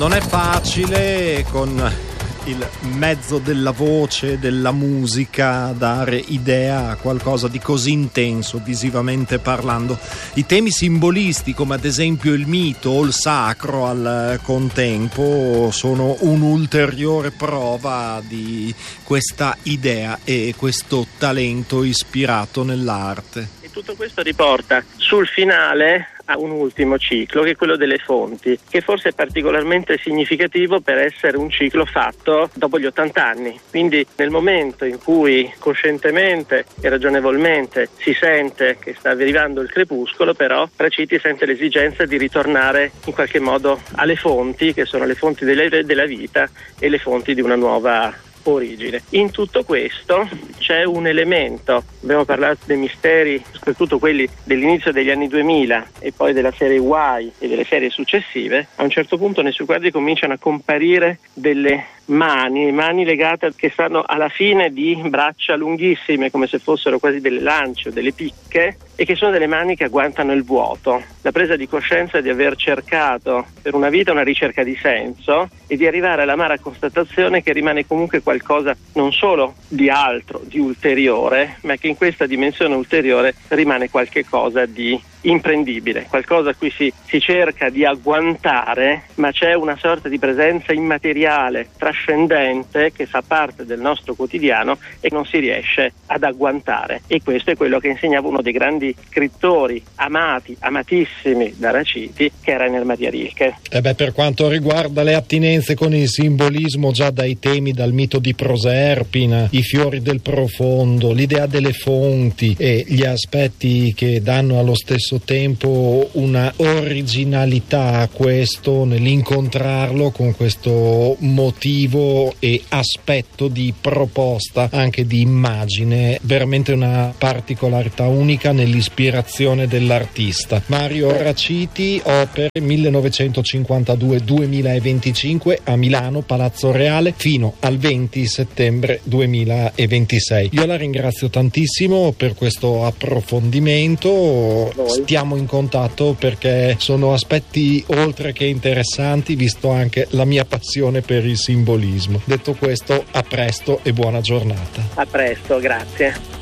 Non è facile con il mezzo della voce, della musica, dare idea a qualcosa di così intenso visivamente parlando. I temi simbolisti, come ad esempio il mito o il sacro al contempo, sono un'ulteriore prova di questa idea e questo talento ispirato nell'arte. E tutto questo riporta sul finale a un ultimo ciclo, che è quello delle fonti, che forse è particolarmente significativo per essere un ciclo fatto dopo gli 80 anni. Quindi nel momento in cui coscientemente e ragionevolmente si sente che sta arrivando il crepuscolo, però Raciti sente l'esigenza di ritornare in qualche modo alle fonti, che sono le fonti della vita e le fonti di una nuova origine. In tutto questo c'è un elemento, abbiamo parlato dei misteri, soprattutto quelli dell'inizio degli anni 2000 e poi della serie Y e delle serie successive. A un certo punto nei suoi quadri cominciano a comparire delle mani legate che stanno alla fine di braccia lunghissime, come se fossero quasi delle lance o delle picche, e che sono delle mani che agguantano il vuoto. La presa di coscienza di aver cercato per una vita una ricerca di senso e di arrivare all'amara constatazione che rimane comunque qualcosa non solo di altro, di ulteriore, ma che in questa dimensione ulteriore rimane qualche cosa di imprendibile, qualcosa a cui si cerca di agguantare, ma c'è una sorta di presenza immateriale, trascendente, che fa parte del nostro quotidiano e non si riesce ad agguantare. E questo è quello che insegnava uno dei grandi scrittori amatissimi da Raciti, che era Rainer Maria Rilke. Per quanto riguarda le attinenze con il simbolismo, già dai temi, dal mito di Proserpina, i fiori del profondo, l'idea delle fonti e gli aspetti che danno allo stesso tempo una originalità a questo, nell'incontrarlo con questo motivo e aspetto di proposta, anche di immagine, veramente una particolarità unica nell'ispirazione dell'artista. Mario Raciti, opere 1952-2025 a Milano, Palazzo Reale, fino al 20 settembre 2026. Io la ringrazio tantissimo per questo approfondimento. Stiamo in contatto perché sono aspetti oltre che interessanti, visto anche la mia passione per il simbolismo. Detto questo, a presto e buona giornata. A presto, grazie.